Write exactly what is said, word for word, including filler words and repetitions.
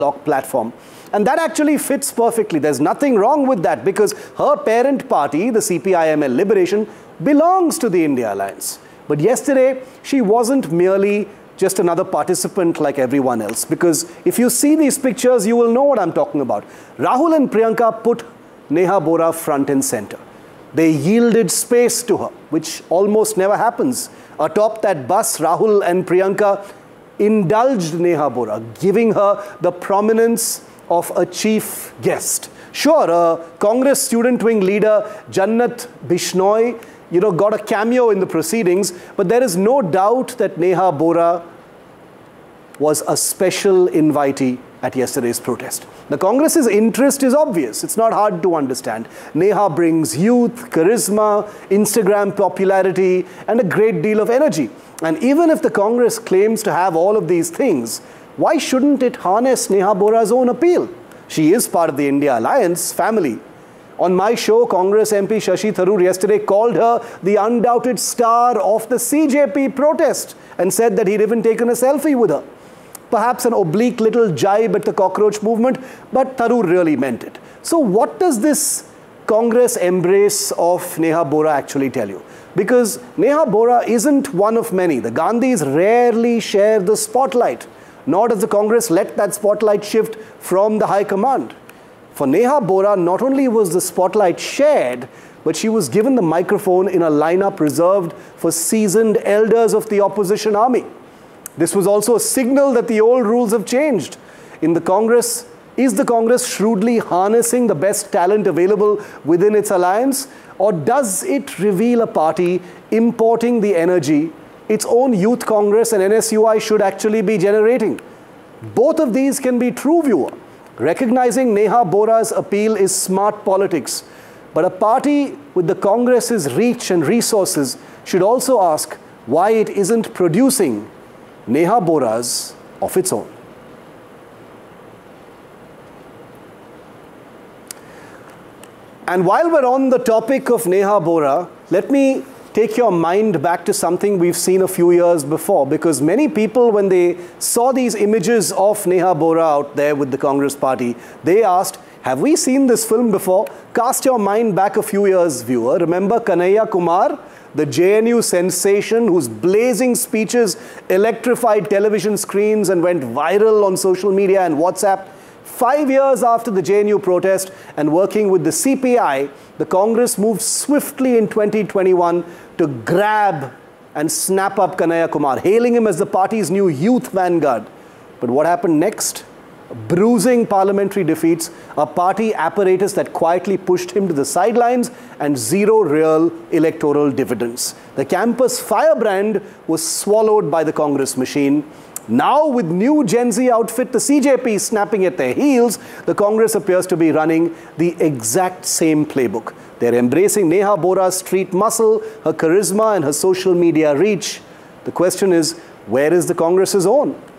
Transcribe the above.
bloc platform. And that actually fits perfectly. There's nothing wrong with that because her parent party, the C P I M L Liberation, belongs to the India Alliance. But yesterday, she wasn't merely just another participant like everyone else. Because if you see these pictures, you will know what I'm talking about. Rahul and Priyanka put Neha Bora front and center. They yielded space to her, which almost never happens. Atop that bus, Rahul and Priyanka indulged Neha Bora, giving her the prominence of a chief guest. Sure, uh, Congress student wing leader Jannat Bishnoi, you know, got a cameo in the proceedings, but there is no doubt that Neha Bora was a special invitee at yesterday's protest. The Congress's interest is obvious. It's not hard to understand. Neha brings youth, charisma, Instagram popularity, and a great deal of energy. And even if the Congress claims to have all of these things, why shouldn't it harness Neha Bora's own appeal? She is part of the India Alliance family. On my show, Congress M P Shashi Tharoor yesterday called her the undoubted star of the C J P protest and said that he'd even taken a selfie with her. Perhaps an oblique little jibe at the cockroach movement, but Tharoor really meant it. So what does this Congress embrace of Neha Bora actually tell you? Because Neha Bora isn't one of many. The Gandhis rarely share the spotlight, nor does the Congress let that spotlight shift from the High Command. For Neha Bora, not only was the spotlight shared, but she was given the microphone in a lineup reserved for seasoned elders of the opposition army. This was also a signal that the old rules have changed. In the Congress, is the Congress shrewdly harnessing the best talent available within its alliance? Or does it reveal a party importing the energy its own youth Congress and N S U I should actually be generating? Both of these can be true, viewer. Recognizing Neha Bora's appeal is smart politics. But a party with the Congress's reach and resources should also ask why it isn't producing Neha Boras of its own. And while we're on the topic of Neha Bora, let me take your mind back to something we've seen a few years before, because many people, when they saw these images of Neha Bora out there with the Congress party, they asked, have we seen this film before? Cast your mind back a few years, viewer. Remember Kanhaiya Kumar, the J N U sensation whose blazing speeches electrified television screens and went viral on social media and WhatsApp? Five years after the J N U protest and working with the C P I, the Congress moved swiftly in twenty twenty-one to grab and snap up Kanhaiya Kumar, hailing him as the party's new youth vanguard. But what happened next? Bruising parliamentary defeats, a party apparatus that quietly pushed him to the sidelines, and zero real electoral dividends. The campus firebrand was swallowed by the Congress machine. Now, with new Gen Z outfit, the C J P snapping at their heels, the Congress appears to be running the exact same playbook. They're embracing Neha Bora's street muscle, her charisma, and her social media reach. The question is, where is the Congress's own?